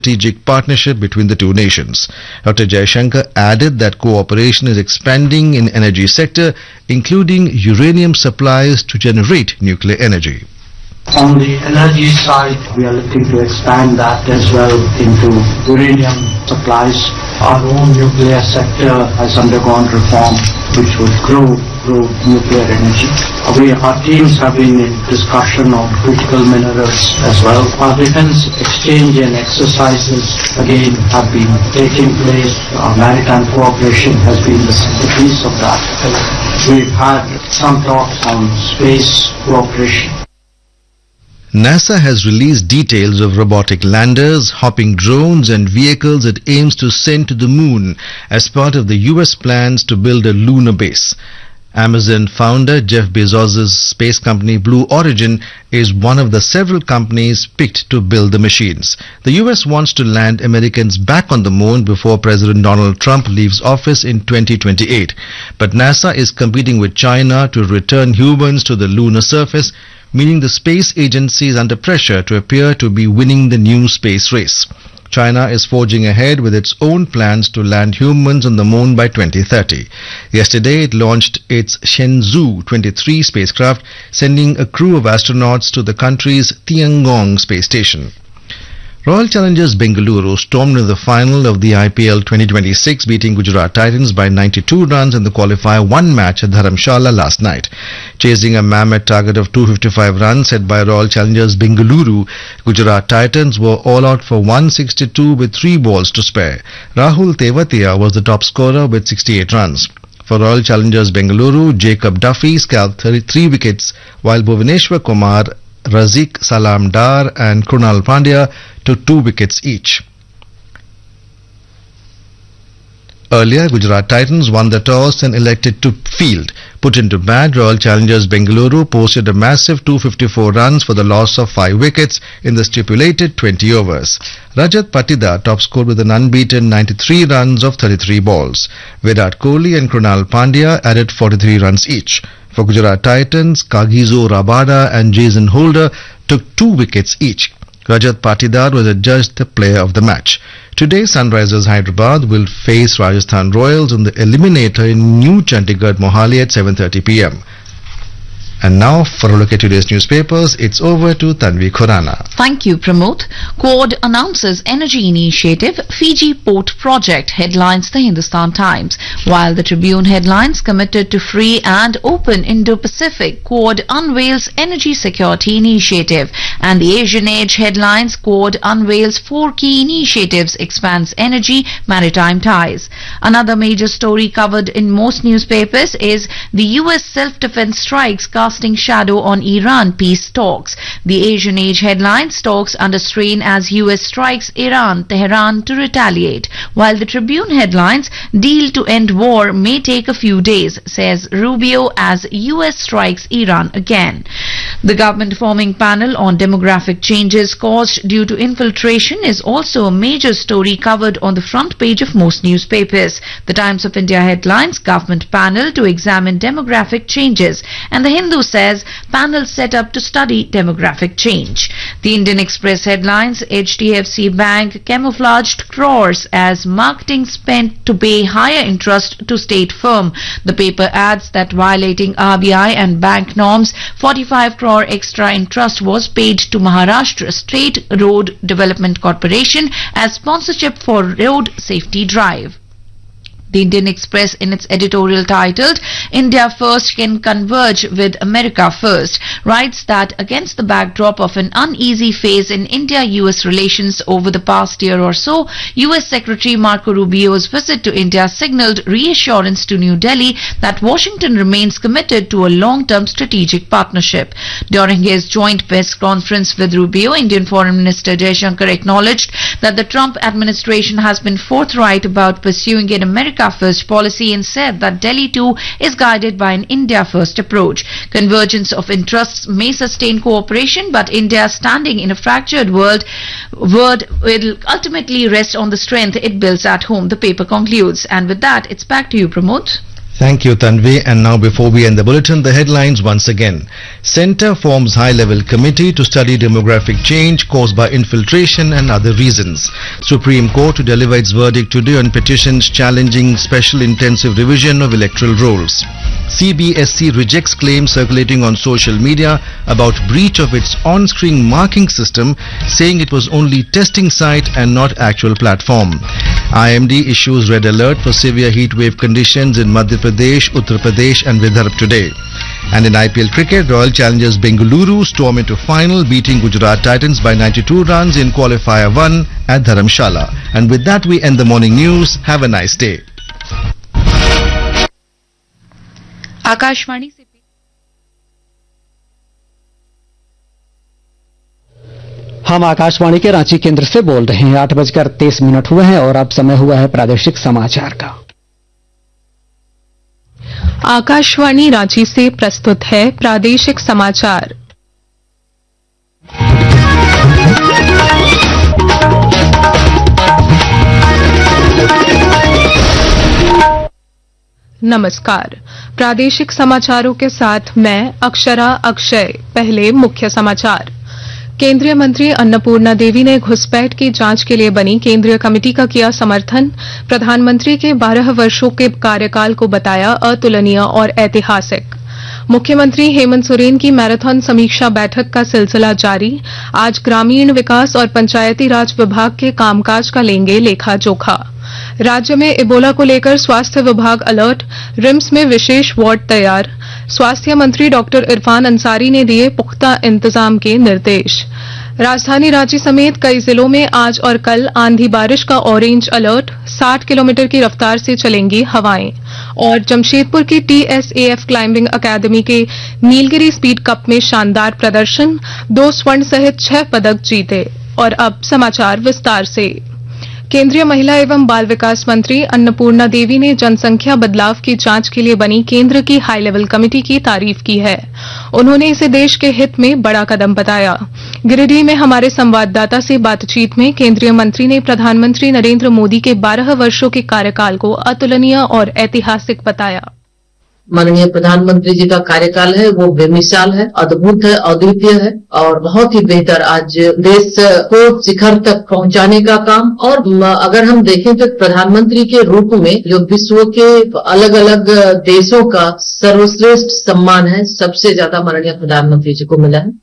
strategic partnership between the two nations. Dr. Jaishankar added that cooperation is expanding in energy sector, including uranium supplies to generate nuclear energy. On the energy side, we are looking to expand that as well into uranium supplies. Our own nuclear sector has undergone reform, which would grow nuclear energy. Our teams have been in discussion on critical minerals as well. Our defense exchange and exercises again have been taking place. Our maritime cooperation has been the centerpiece of that. We've had some talks on space cooperation. NASA has released details of robotic landers, hopping drones and vehicles it aims to send to the moon as part of the US plans to build a lunar base. Amazon founder Jeff Bezos' space company Blue Origin is one of the several companies picked to build the machines. The US wants to land Americans back on the moon before President Donald Trump leaves office in 2028. But NASA is competing with China to return humans to the lunar surface, meaning the space agency is under pressure to appear to be winning the new space race. China is forging ahead with its own plans to land humans on the moon by 2030. Yesterday, it launched its Shenzhou 23 spacecraft, sending a crew of astronauts to the country's Tiangong space station. Royal Challengers Bengaluru stormed into the final of the IPL 2026, beating Gujarat Titans by 92 runs in the qualifier one match at Dharamshala last night. Chasing a mammoth target of 255 runs set by Royal Challengers Bengaluru, Gujarat Titans were all out for 162 with 3 balls to spare. Rahul Tewatia was the top scorer with 68 runs. For Royal Challengers Bengaluru, Jacob Duffy scalped 33 wickets, while Bhuvaneshwar Kumar, Razik Salam Dar and Krunal Pandya took 2 wickets each. Earlier, Gujarat Titans won the toss and elected to field. Put into bat, Royal Challengers Bengaluru posted a massive 254 runs for the loss of 5 wickets in the stipulated 20 overs. Rajat Patidar top scored with an unbeaten 93 runs of 33 balls. Virat Kohli and Krunal Pandya added 43 runs each. For Gujarat Titans, Kagiso Rabada and Jason Holder took 2 wickets each. Rajat Patidar was adjudged the player of the match. Today, Sunrisers Hyderabad will face Rajasthan Royals in the eliminator in New Chandigarh, Mohali at 7:30 p.m. And now, for a look at today's newspapers, it's over to Tanvi Khurana. Thank you, Pramod. Quad announces energy initiative, Fiji port project, headlines the Hindustan Times. While the Tribune headlines committed to free and open Indo-Pacific, Quad unveils energy security initiative. And the Asian Age headlines, Quad unveils 4 key initiatives, expands energy, maritime ties. Another major story covered in most newspapers is the US self-defense strikes casting shadow on Iran peace talks. The Asian Age headlines, talks under strain as US strikes Iran, Tehran to retaliate. While the Tribune headlines, deal to end war may take a few days, says Rubio as US strikes Iran again. The government forming panel on demographic changes caused due to infiltration is also a major story covered on the front page of most newspapers. The Times of India headlines, government panel to examine demographic changes, and the Hindu says panel set up to study demographic change. The Indian Express headlines, HDFC Bank camouflaged crores as marketing spent to pay higher interest to state firm. The paper adds that violating RBI and bank norms, 45 crore extra interest was paid to Maharashtra State Road Development Corporation as sponsorship for road safety drive. The Indian Express, in its editorial titled India First Can Converge with America First, writes that against the backdrop of an uneasy phase in India-US relations over the past year or so, US Secretary Marco Rubio's visit to India signalled reassurance to New Delhi that Washington remains committed to a long-term strategic partnership. During his joint press conference with Rubio, Indian Foreign Minister Jaishankar acknowledged that the Trump administration has been forthright about pursuing an America First policy and said that Delhi too is guided by an India First approach. Convergence of interests may sustain cooperation, but India's standing in a fractured world will ultimately rest on the strength it builds at home, the paper concludes. And with that, it's back to you, Pramod. Thank you, Tanvi. And now, before we end the bulletin, the headlines once again. Centre forms high-level committee to study demographic change caused by infiltration and other reasons. Supreme Court to deliver its verdict today on petitions challenging special intensive revision of electoral rolls. CBSE rejects claims circulating on social media about breach of its on-screen marking system, saying it was only testing site and not actual platform. IMD issues red alert for severe heat wave conditions in Madhya Pradesh, Uttar Pradesh and Vidarbha today. And in IPL cricket, Royal Challengers Bengaluru storm into final, beating Gujarat Titans by 92 runs in qualifier 1 at Dharamshala. And with that, we end the morning news. Have a nice day. Akashvani से हम आकाशवाणी के रांची केंद्र से बोल रहे हैं। 8:23 हुए हैं और अब समय हुआ है प्रादेशिक समाचार का। आकाशवाणी रांची से प्रस्तुत है प्रादेशिक समाचार। नमस्कार, प्रादेशिक समाचारों के साथ मैं अक्षरा अक्षय। पहले मुख्य समाचार। केंद्रीय मंत्री अन्नपूर्णा देवी ने घुसपैठ की जांच के लिए बनी केंद्रीय कमेटी का किया समर्थन। प्रधानमंत्री के 12 वर्षों के कार्यकाल को बताया अतुलनीय और ऐतिहासिक। मुख्यमंत्री हेमंत सोरेन की मैराथन समीक्षा बैठक का सिलसिला जारी। आज ग्रामीण विकास और पंचायती राज विभाग के कामकाज का लेंगे लेखा जोखा। राज्य में इबोला को लेकर स्वास्थ्य विभाग अलर्ट। रिम्स में विशेष वार्ड तैयार। स्वास्थ्य मंत्री डॉक्टर इरफान अंसारी ने दिए पुख्ता इंतजाम के निर्देश। राजधानी रांची समेत कई जिलों में आज और कल आंधी बारिश का ऑरेंज अलर्ट। 60 किलोमीटर की रफ्तार से चलेंगी हवाएं। और जमशेदपुर की TSAF क्लाइंबिंग अकादमी के नीलगिरी स्पीड कप में शानदार प्रदर्शन। 2 स्वर्ण सहित 6 पदक जीते। और अब समाचार विस्तार से। केंद्रीय महिला एवं बाल विकास मंत्री अन्नपूर्णा देवी ने जनसंख्या बदलाव की जांच के लिए बनी केंद्र की हाई लेवल कमेटी की तारीफ की है। उन्होंने इसे देश के हित में बड़ा कदम बताया। गिरिडीह में हमारे संवाददाता से बातचीत में केंद्रीय मंत्री ने प्रधानमंत्री नरेंद्र मोदी के 12 वर्षों के कार्यकाल को अतुलनीय और ऐतिहासिक बताया। माननीय प्रधानमंत्री जी का कार्यकाल है वो बेमिसाल है, अद्भुत है, अद्वितीय है और बहुत ही बेहतर। आज देश को शिखर तक पहुंचाने का काम। और अगर हम देखें तो प्रधानमंत्री के रूप में जो विश्व के अलग अलग देशों का सर्वश्रेष्ठ सम्मान है, सबसे ज्यादा माननीय प्रधानमंत्री जी को मिला है।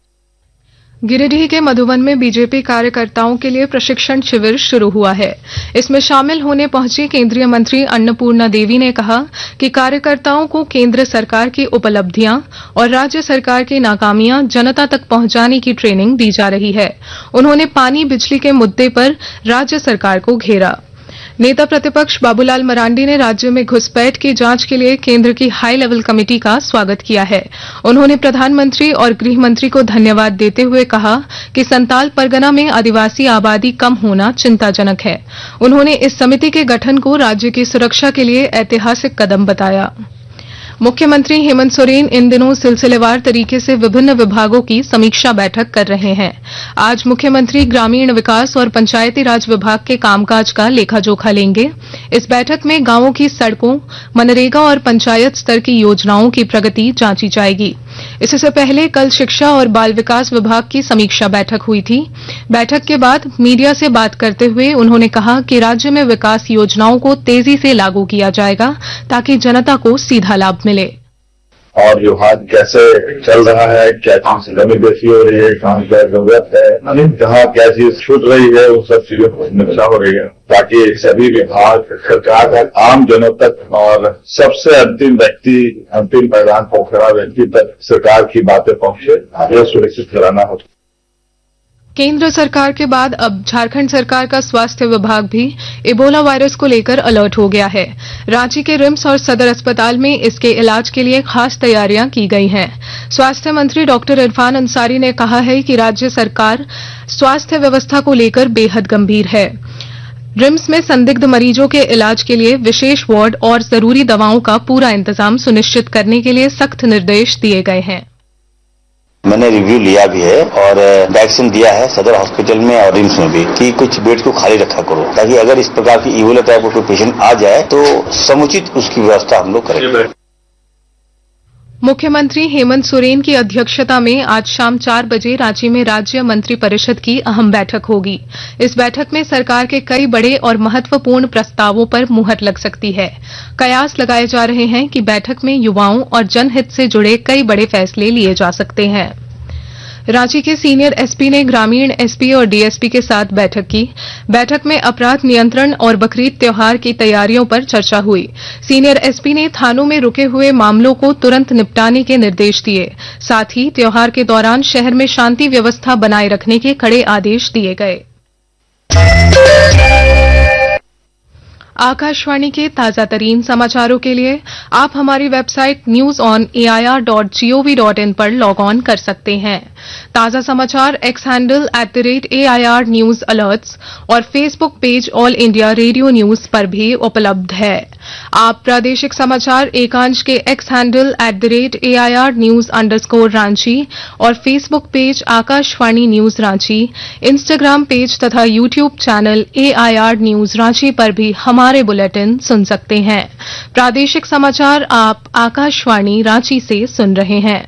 गिरिडीह के मधुबन में बीजेपी कार्यकर्ताओं के लिए प्रशिक्षण शिविर शुरू हुआ है। इसमें शामिल होने पहुंची केंद्रीय मंत्री अन्नपूर्णा देवी ने कहा कि कार्यकर्ताओं को केंद्र सरकार की उपलब्धियां और राज्य सरकार की नाकामियां जनता तक पहुंचाने की ट्रेनिंग दी जा रही है। उन्होंने पानी बिजली के मुद्दे पर राज्य सरकार को घेरा। नेता प्रतिपक्ष बाबूलाल मरांडी ने राज्य में घुसपैठ की जांच के लिए केंद्र की हाई लेवल कमेटी का स्वागत किया है। उन्होंने प्रधानमंत्री और गृह मंत्री को धन्यवाद देते हुए कहा कि संताल परगना में आदिवासी आबादी कम होना चिंताजनक है। उन्होंने इस समिति के गठन को राज्य की सुरक्षा के लिए ऐतिहासिक कदम बताया। मुख्यमंत्री हेमंत सोरेन इन दिनों सिलसिलेवार तरीके से विभिन्न विभागों की समीक्षा बैठक कर रहे हैं। आज मुख्यमंत्री ग्रामीण विकास और पंचायती राज विभाग के कामकाज का लेखा जोखा लेंगे। इस बैठक में गांवों की सड़कों, मनरेगा और पंचायत स्तर की योजनाओं की प्रगति जांची जाएगी। इससे पहले कल शिक्षा और बाल विकास विभाग की समीक्षा बैठक हुई थी। बैठक के बाद मीडिया से बात करते हुए उन्होंने कहा कि राज्य में विकास योजनाओं को तेजी से लागू किया जाएगा ताकि जनता को सीधा लाभ मिले। और जो हाथ कैसे चल रहा है, क्या चीज से कमी बेसी हो रही है, कहाँ क्या जरूरत है, जहाँ क्या चीज छूट रही है, वो सब चीजों को समीक्षा हो रही है ताकि सभी विभाग सरकार तक, आम जनों तक और सबसे अंतिम व्यक्ति, अंतिम पैदान पहुंचना व्यक्ति तक सरकार की बातें पहुंचे, यह सुनिश्चित कराना होता। केंद्र सरकार के बाद अब झारखंड सरकार का स्वास्थ्य विभाग भी इबोला वायरस को लेकर अलर्ट हो गया है। रांची के रिम्स और सदर अस्पताल में इसके इलाज के लिए खास तैयारियां की गई हैं। स्वास्थ्य मंत्री डॉक्टर इरफान अंसारी ने कहा है कि राज्य सरकार स्वास्थ्य व्यवस्था को लेकर बेहद गंभीर है। रिम्स में संदिग्ध मरीजों के इलाज के लिए विशेष वार्ड और जरूरी दवाओं का पूरा इंतजाम सुनिश्चित करने के लिए सख्त निर्देश दिए गए हैं। मैंने रिव्यू लिया भी है और वैक्सीन दिया है सदर हॉस्पिटल में और रिम्स में भी कि कुछ बेड को खाली रखा करो, ताकि अगर इस प्रकार की इबोला टाइप का कोई पेशेंट आ जाए तो समुचित उसकी व्यवस्था हम लोग करेंगे। मुख्यमंत्री हेमंत सोरेन की अध्यक्षता में आज शाम 4 बजे रांची में राज्य मंत्रिपरिषद की अहम बैठक होगी। इस बैठक में सरकार के कई बड़े और महत्वपूर्ण प्रस्तावों पर मुहर लग सकती है। कयास लगाए जा रहे हैं कि बैठक में युवाओं और जनहित से जुड़े कई बड़े फैसले लिए जा सकते हैं। रांची के सीनियर एसपी ने ग्रामीण एसपी और डीएसपी के साथ बैठक की। बैठक में अपराध नियंत्रण और बकरीद त्योहार की तैयारियों पर चर्चा हुई। सीनियर एसपी ने थानों में रुके हुए मामलों को तुरंत निपटाने के निर्देश दिए। साथ ही त्योहार के दौरान शहर में शांति व्यवस्था बनाए रखने के कड़े आदेश दिए गए। आकाशवाणी के ताजा तरीन समाचारों के लिए आप हमारी वेबसाइट newsonair.gov.in पर लॉग ऑन कर सकते हैं। ताजा समाचार x handle @AIR news alerts और Facebook page all India radio news पर भी उपलब्ध है। आप प्रादेशिक समाचार एकांश के एक्स हैंडल @AIR न्यूज_रांची और Facebook page Akashvani news Ranchi, Instagram page तथा YouTube channel AIR news Ranchi पर भी हमारे बुलेटिन सुन सकते हैं। प्रादेशिक समाचार आप आकाशवाणी रांची से सुन रहे हैं।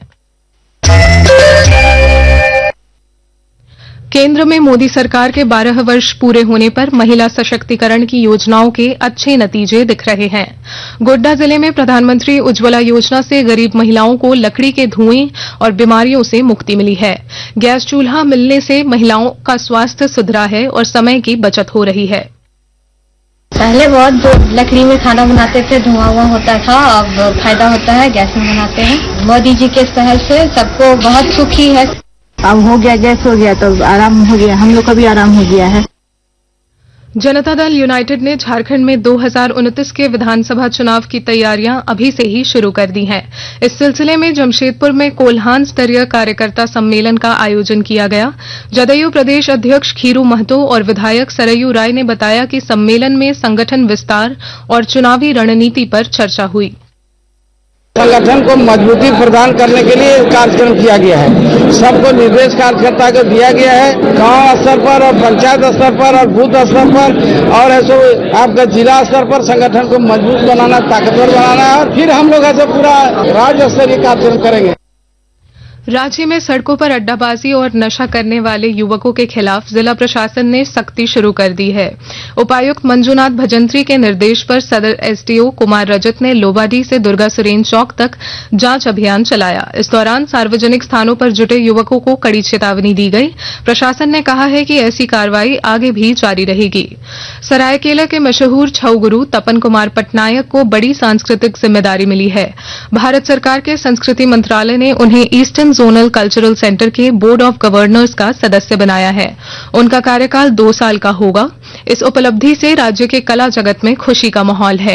केंद्र में मोदी सरकार के 12 वर्ष पूरे होने पर महिला सशक्तिकरण की योजनाओं के अच्छे नतीजे दिख रहे हैं। गोड्डा जिले में प्रधानमंत्री उज्ज्वला योजना से गरीब महिलाओं को लकड़ी के धुएं और बीमारियों से मुक्ति मिली है। गैस चूल्हा मिलने से महिलाओं का स्वास्थ्य सुधरा है और समय की बचत हो रही है। पहले बहुत लकड़ी में खाना बनाते थे, धुआं होता था, अब फायदा होता है, गैस में बनाते हैं। मोदी जी के पहल से सबको बहुत सुखी है। अब हो गया, गैस हो गया तो आराम हो गया, हम लोग का भी आराम हो गया है। जनता दल यूनाइटेड ने झारखंड में 2029 के विधानसभा चुनाव की तैयारियां अभी से ही शुरू कर दी हैं। इस सिलसिले में जमशेदपुर में कोल्हान स्तरीय कार्यकर्ता सम्मेलन का आयोजन किया गया। जदयू प्रदेश अध्यक्ष खीरू महतो और विधायक सरयू राय ने बताया कि सम्मेलन में संगठन विस्तार और चुनावी रणनीति पर चर्चा हुई। संगठन को मजबूती प्रदान करने के लिए कार्यक्रम किया गया है। सबको निर्देश कार्यकर्ता को दिया गया है, गांव स्तर पर और पंचायत स्तर पर और बूथ स्तर पर और ऐसे आपका जिला स्तर पर संगठन को मजबूत बनाना, ताकतवर बनाना है और फिर हम लोग ऐसे पूरा राज्य स्तरीय कार्यक्रम करेंगे। राज्य में सड़कों पर अड्डाबाजी और नशा करने वाले युवकों के खिलाफ जिला प्रशासन ने सख्ती शुरू कर दी है। उपायुक्त मंजूनाथ भजंत्री के निर्देश पर सदर एसडीओ कुमार रजत ने लोबाडी से दुर्गा सुरेन चौक तक जांच अभियान चलाया। इस दौरान सार्वजनिक स्थानों पर जुटे युवकों को कड़ी चेतावनी दी गई। प्रशासन ने कहा है कि ऐसी कार्रवाई आगे भी जारी रहेगी। सरायकेला के मशहूर छऊ गुरु तपन कुमार पटनायक को बड़ी सांस्कृतिक जिम्मेदारी मिली है। भारत सरकार के संस्कृति मंत्रालय ने उन्हें ईस्टर्न जोनल कल्चरल सेंटर के बोर्ड ऑफ गवर्नर्स का सदस्य बनाया है। उनका कार्यकाल 2 साल का होगा। इस उपलब्धि से राज्य के कला जगत में खुशी का माहौल है।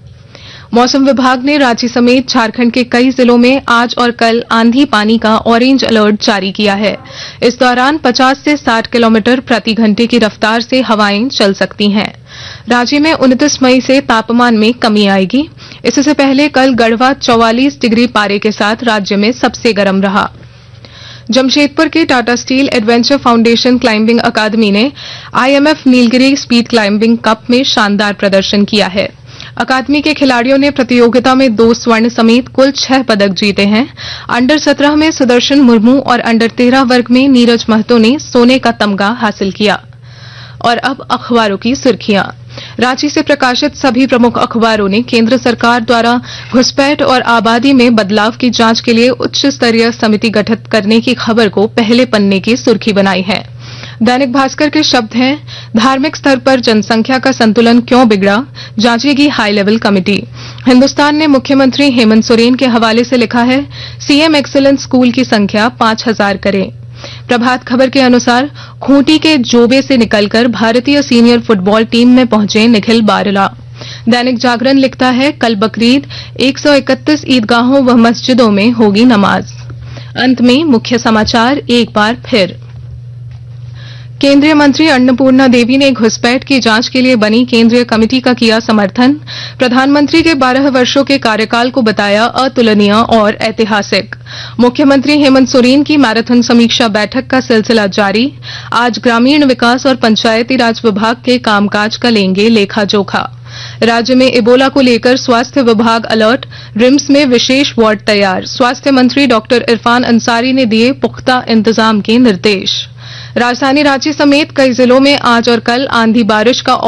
मौसम विभाग ने रांची समेत झारखंड के कई जिलों में आज और कल आंधी पानी का ऑरेंज अलर्ट जारी किया है। इस दौरान 50 से 60 किलोमीटर प्रति घंटे की रफ्तार से हवाएं चल सकती हैं। राज्य में 29 मई से तापमान में कमी आएगी। इससे पहले कल गढ़वा 44 डिग्री पारे के साथ राज्य में सबसे गर्म रहा। जमशेदपुर के Tata steel adventure foundation climbing अकादमी ने IMF Nilgiri speed climbing cup में शानदार प्रदर्शन किया है। अकादमी के खिलाड़ियों ने प्रतियोगिता में 2 स्वर्ण समेत कुल 6 पदक जीते हैं। अंडर 17 में सुदर्शन मुर्मू और अंडर 13 वर्ग में नीरज महतो ने सोने का तमगा हासिल किया। और अब अखबारों की सुर्खियां। रांची से प्रकाशित सभी प्रमुख अखबारों ने केंद्र सरकार द्वारा घुसपैठ और आबादी में बदलाव की जांच के लिए उच्च स्तरीय समिति गठित करने की खबर को पहले पन्ने की सुर्खी बनाई है। दैनिक भास्कर के शब्द हैं, धार्मिक स्तर पर जनसंख्या का संतुलन क्यों बिगड़ा, जांचेगी हाई लेवल कमेटी। हिंदुस्तान ने मुख्यमंत्री हेमंत सोरेन के हवाले से लिखा है, सीएम एक्सीलेंस स्कूल की संख्या 5000 करें। प्रभात खबर के अनुसार खूंटी के जोबे से निकलकर भारतीय सीनियर फुटबॉल टीम में पहुंचे निखिल बारला। दैनिक जागरण लिखता है, कल बकरीद 131 ईदगाहों व मस्जिदों में होगी नमाज। अंत में मुख्य समाचार एक बार फिर। केंद्रीय मंत्री अन्नपूर्णा देवी ने घुसपैठ की जांच के लिए बनी केंद्रीय कमेटी का किया समर्थन। प्रधानमंत्री के 12 वर्षों के कार्यकाल को बताया अतुलनीय और ऐतिहासिक। मुख्यमंत्री हेमंत सोरेन की मैराथन समीक्षा बैठक का सिलसिला जारी। आज ग्रामीण विकास और पंचायती राज विभाग के कामकाज का लेंगे लेखा जोखा। राज्य में इबोला को लेकर स्वास्थ्य विभाग अलर्ट। रिम्स में विशेष वार्ड तैयार। स्वास्थ्य मंत्री डॉक्टर इरफान अंसारी ने दिए पुख्ता इंतजाम के निर्देश। राजधानी रांची समेत कई जिलों में आज और कल आंधी बारिश का